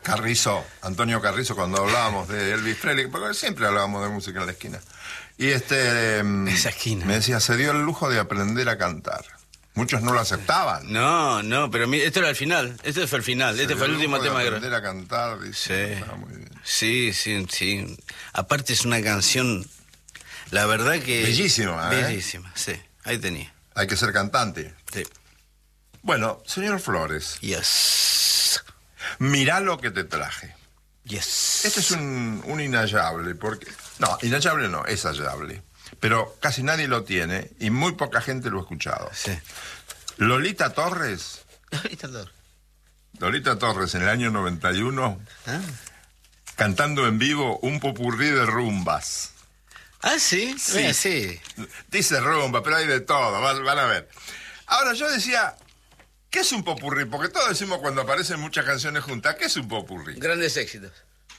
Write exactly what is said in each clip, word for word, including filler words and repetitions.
Carrizo, Antonio Carrizo, cuando hablábamos de Elvis Presley, porque siempre hablábamos de música en la esquina. Y este... Esa esquina. Me decía, se dio el lujo de aprender a cantar. Muchos no lo aceptaban. No, no, pero mi, esto era el final. Este fue el final. Se este dio fue el el último lujo de tema que aprender a cantar, dice. Sí. Ah, muy bien. Sí, sí, sí. Aparte es una canción, la verdad que... Bellísima, ¿eh? Bellísima, sí. Ahí tenía. Hay que ser cantante. Sí. Bueno, señor Flores, Yes. mirá lo que te traje. Yes. Este es un, un inhallable, porque... No, inhallable no, es hallable. Pero casi nadie lo tiene y muy poca gente lo ha escuchado. Sí. Lolita Torres. Lolita Torres. Lolita Torres en el año noventa y uno, ¿Ah? cantando en vivo un popurrí de rumbas. ¿Ah, sí? Sí. Mira, sí. Dice rumba, pero hay de todo, van, van a ver. Ahora, yo decía, ¿qué es un popurrí? Porque todos decimos cuando aparecen muchas canciones juntas, ¿qué es un popurrí? Grandes éxitos.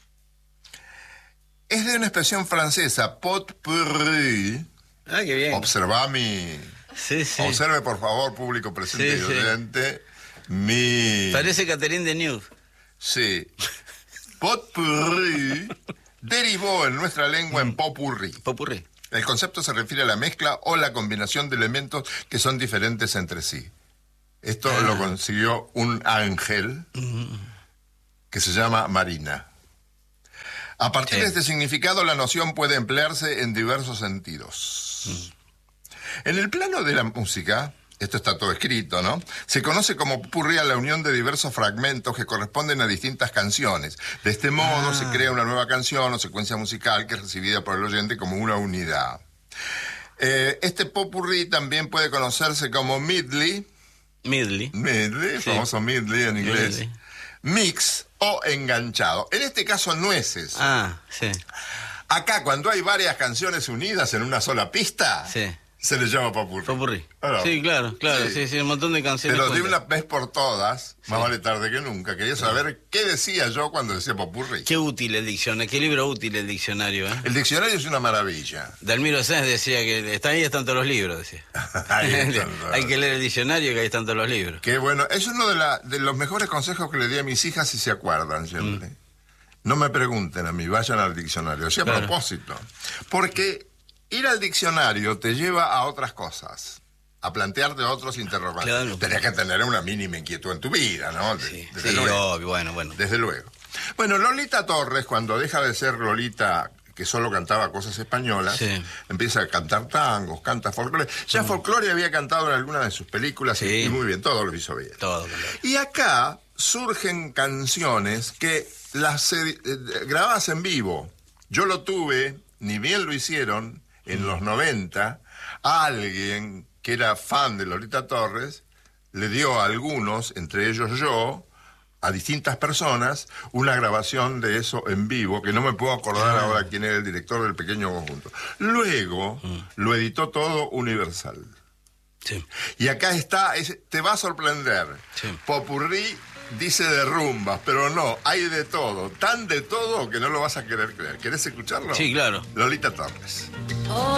Es de una expresión francesa, potpourri. Ah, qué bien. Observa mi... Sí, sí. Observe, por favor, público presente Sí, y sí. oyente, mi... Parece Catherine Deneuve. Sí. Potpourri derivó en nuestra lengua en popurrí. Popurrí. El concepto se refiere a la mezcla o la combinación de elementos que son diferentes entre sí. Esto Ah. lo consiguió un ángel que se llama Marina. A partir Sí. de este significado, la noción puede emplearse en diversos sentidos. Mm. En el plano de la música, esto está todo escrito, ¿no? Se conoce como popurrí a la unión de diversos fragmentos que corresponden a distintas canciones. De este modo Ah. se crea una nueva canción o secuencia musical que es recibida por el oyente como una unidad. Eh, este popurrí también puede conocerse como medley, Midley. medley, Sí. famoso medley en inglés, Medley. mix o enganchado. En este caso, nueces. Ah, sí. Acá, cuando hay varias canciones unidas en una sola pista, Sí. se le llama popurrí. Popurrí. Claro. Sí, claro, claro. Sí. Sí, sí, un montón de canciones. Pero de juntas. una vez por todas, más vale tarde que nunca. Quería saber qué decía yo cuando decía popurrí. Qué útil el diccionario, qué libro útil el diccionario, ¿eh? El diccionario es una maravilla. Dalmiro Sáenz decía que está ahí están todos los libros, decía. Ahí están todos. Hay que leer el diccionario que ahí están todos los libros. Qué bueno. Es uno de, la, de los mejores consejos que le di a mis hijas, si se acuerdan siempre. Mm. No me pregunten a mí, vayan al diccionario. O sea, a Claro. propósito. Porque ir al diccionario te lleva a otras cosas. A plantearte otros interrogantes. Claro. Tenés que tener una mínima inquietud en tu vida, ¿no? De- Sí, desde sí, luego. obvio, bueno, bueno. Desde luego. Bueno, Lolita Torres, cuando deja de ser Lolita, que solo cantaba cosas españolas, Sí. empieza a cantar tangos, canta folclore. Ya folclore había cantado en alguna de sus películas y- Sí. y muy bien, todo lo hizo bien. Todo, claro. Y acá surgen canciones que las eh, eh, grabadas en vivo. Yo lo tuve, ni bien lo hicieron, en los noventa, a alguien que era fan de Lolita Torres, le dio a algunos, entre ellos yo, a distintas personas, una grabación de eso en vivo, que no me puedo acordar Ah. ahora quién era el director del pequeño conjunto. Luego, lo editó todo Universal. Sí. Y acá está, es- te va a sorprender. Sí. Popurrí dice de rumbas, pero no, hay de todo. Tan de todo que no lo vas a querer creer. ¿Querés escucharlo? Sí, claro. Lolita Torres.